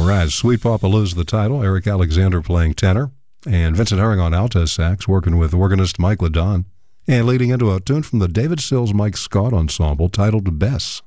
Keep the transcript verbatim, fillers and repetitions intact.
right, Sweet Papa Lou's the title. Eric Alexander playing tenor, and Vincent Herring on alto sax, working with organist Mike Ladon, and leading into a tune from the David Sills Mike Scott Ensemble titled Bess.